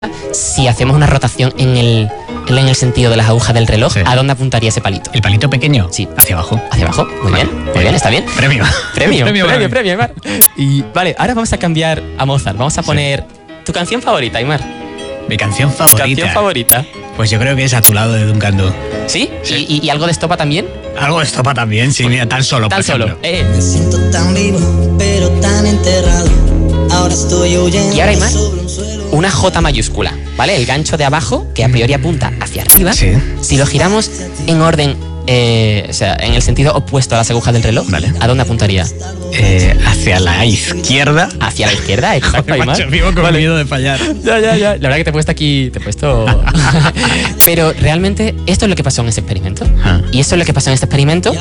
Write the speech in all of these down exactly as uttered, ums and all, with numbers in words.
Si hacemos una rotación en el, en el sentido de las agujas del reloj, sí. ¿A dónde apuntaría ese palito? ¿El palito pequeño? Sí. Hacia abajo. Hacia abajo, muy vale. bien, muy bien, está bien. Premio. Premio, premio, premio, premio, Aymar. Y vale, ahora vamos a cambiar a Mozart. Vamos a poner sí. tu canción favorita, Aymar. Mi canción favorita. Tu canción favorita. Pues yo creo que es A tu lado de Duncan Du. ¿Sí? ¿Sí? ¿Y, y, y algo de Estopa también? Algo de Estopa también, sí, mira, tan solo. Tan solo. Eh. Me siento tan vivo, pero tan enterrado. Ahora estoy huyendo. Y ahora, Aymar, una J mayúscula, ¿vale? El gancho de abajo, que a priori apunta hacia arriba. Sí. Si lo giramos en orden, eh, o sea, en el sentido opuesto a las agujas del reloj, vale. ¿A dónde apuntaría? Eh, hacia la izquierda. Hacia la izquierda, exacto, Aymar. Macho, vivo con vale. miedo de fallar. Ya, ya, ya. La verdad que te he puesto aquí, te he puesto... Pero realmente esto es lo que pasó en ese experimento. Ah. Y esto es lo que pasó en este experimento.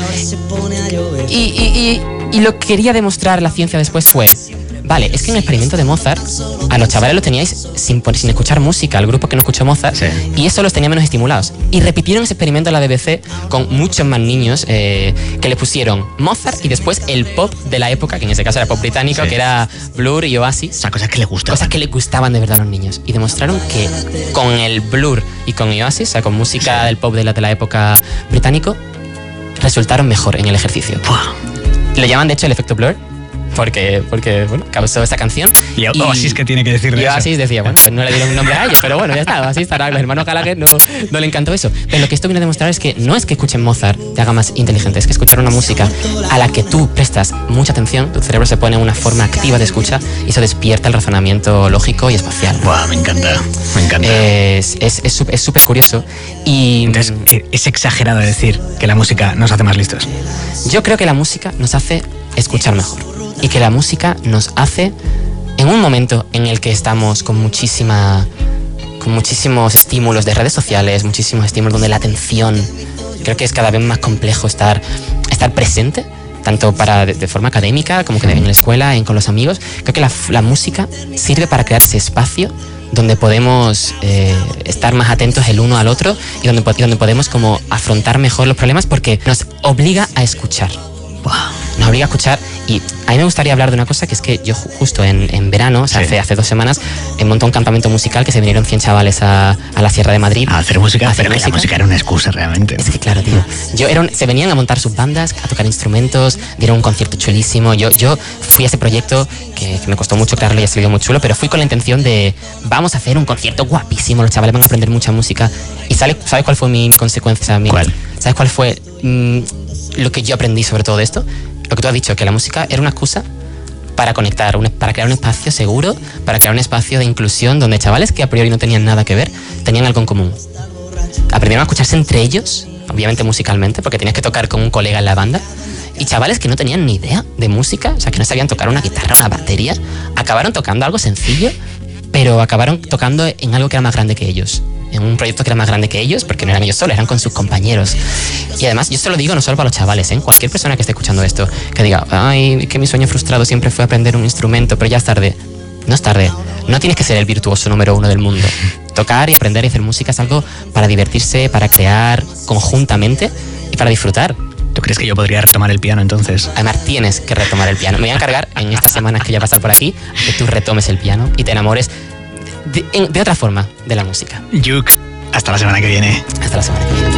Y, y, y, y lo que quería demostrar la ciencia después fue... Vale, es que en el experimento de Mozart a los chavales los teníais sin, sin escuchar música, el grupo que no escuchó Mozart, sí. y eso los tenía menos estimulados. Y repitieron ese experimento en la B B C con muchos más niños eh, que le pusieron Mozart y después el pop de la época, que en ese caso era pop británico, sí. que era Blur y Oasis. O sea, cosas que les gustaban. Cosas que les gustaban de verdad a los niños. Y demostraron que con el Blur y con Oasis, o sea, con música sí. del pop de la, de la época británico, resultaron mejor en el ejercicio. Buah. Le llaman, de hecho, el efecto Blur. Porque, porque, bueno, causó esta canción. Y Oasis, ¿qué tiene que decir de y eso? Oasis decía, bueno, pues no le dieron un nombre a ellos, pero bueno, ya está, Oasis estará, los hermanos Gallagher no, no le encantó eso. Pero lo que esto viene a demostrar es que no es que escuchen Mozart te haga más inteligente, es que escuchar una música a la que tú prestas mucha atención, tu cerebro se pone en una forma activa de escucha y eso despierta el razonamiento lógico y espacial. Buah, me encanta, me encanta. Es es es es súper curioso y... Entonces, ¿es exagerado decir que la música nos hace más listos? Yo creo que la música nos hace escuchar mejor. Y que la música nos hace, en un momento en el que estamos con muchísima, con muchísimos estímulos de redes sociales, muchísimos estímulos donde la atención, creo que es cada vez más complejo estar, estar presente, tanto para de, de forma académica como que en la escuela, en, con los amigos. Creo que la, la música sirve para crear ese espacio donde podemos eh, estar más atentos el uno al otro y donde, y donde podemos como afrontar mejor los problemas porque nos obliga a escuchar. Wow. Nos obliga a escuchar. Y a mí me gustaría hablar de una cosa que es que yo justo en, en verano, o sea, sí. hace, hace dos semanas, montó un campamento musical que se vinieron cien chavales a, a la Sierra de Madrid. A hacer música, a hacer pero música. La música era una excusa realmente. Es que claro, tío. Yo era un, se venían a montar sus bandas, a tocar instrumentos, dieron un concierto chulísimo. Yo, yo fui a ese proyecto que, que me costó mucho crearlo y ha salido muy chulo, pero fui con la intención de vamos a hacer un concierto guapísimo, los chavales van a aprender mucha música. ¿Y sabes cuál fue mi, mi consecuencia? Mi, ¿Cuál? ¿Sabes cuál fue mmm, lo que yo aprendí sobre todo esto? Lo que tú has dicho, que la música era una excusa para conectar, un, para crear un espacio seguro, para crear un espacio de inclusión donde chavales que a priori no tenían nada que ver, tenían algo en común. Aprendieron a escucharse entre ellos, obviamente musicalmente, porque tenías que tocar con un colega en la banda, y chavales que no tenían ni idea de música, o sea, que no sabían tocar una guitarra, una batería, acabaron tocando algo sencillo, pero acabaron tocando en algo que era más grande que ellos. En un proyecto que era más grande que ellos, porque no eran ellos solos, eran con sus compañeros. Y además, yo esto lo digo no solo para los chavales, ¿eh? Cualquier persona que esté escuchando esto, que diga, ay, que mi sueño frustrado siempre fue aprender un instrumento, pero ya es tarde. No es tarde. No tienes que ser el virtuoso número uno del mundo. Tocar y aprender y hacer música es algo para divertirse, para crear conjuntamente y para disfrutar. ¿Tú crees que yo podría retomar el piano entonces? Además, tienes que retomar el piano. Me voy a encargar en estas semanas que voy a pasar por aquí, que tú retomes el piano y te enamores De, de otra forma de la música. Yuk, hasta la semana que viene. Hasta la semana que viene.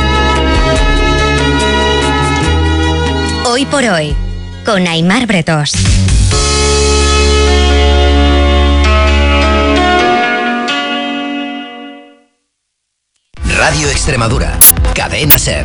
Hoy por hoy, con Aymar Bretós. Radio Extremadura, Cadena SER.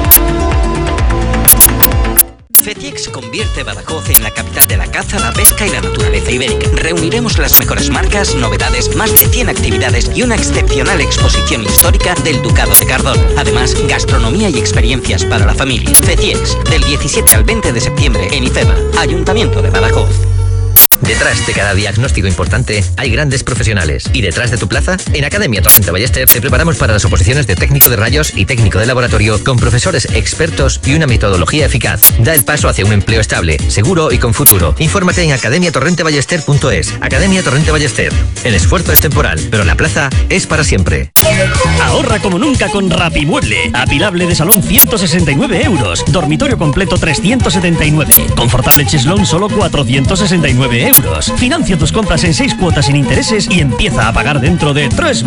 FECIEX convierte Badajoz en la capital de la caza, la pesca y la naturaleza ibérica. Reuniremos las mejores marcas, novedades, más de cien actividades y una excepcional exposición histórica del Ducado de Cardona. Además, gastronomía y experiencias para la familia. FECIEX, del diecisiete al veinte de septiembre en IFEMA, Ayuntamiento de Badajoz. Detrás de cada diagnóstico importante hay grandes profesionales. Y detrás de tu plaza, en Academia Torrente Ballester te preparamos para las oposiciones de técnico de rayos y técnico de laboratorio con profesores expertos y una metodología eficaz. Da el paso hacia un empleo estable, seguro y con futuro. Infórmate en academia torrente ballester punto es. Academia Torrente Ballester. El esfuerzo es temporal, pero la plaza es para siempre. Ahorra como nunca con Rapimueble. Apilable de salón ciento sesenta y nueve euros. Dormitorio completo trescientos setenta y nueve. Confortable cheslón solo cuatrocientos sesenta y nueve euros. Financia tus compras en seis cuotas sin intereses y empieza a pagar dentro de tres